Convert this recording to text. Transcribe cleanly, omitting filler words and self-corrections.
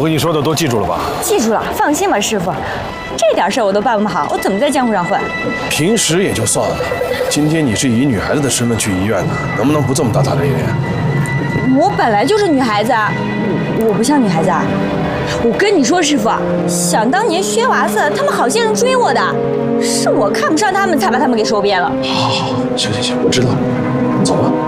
跟你说的都记住了吧？ 记住了，放心吧，师傅。这点事儿我都办不好，我怎么在江湖上混？ 平时也就算了，今天你是以女孩子的身份去医院的，能不能不这么大大咧咧？ 我本来就是女孩子啊，我不像女孩子啊。我跟你说，师傅，想当年薛娃子他们好些人追我的，是我看不上他们，才把他们给收编了。 好，行，我知道了，走吧。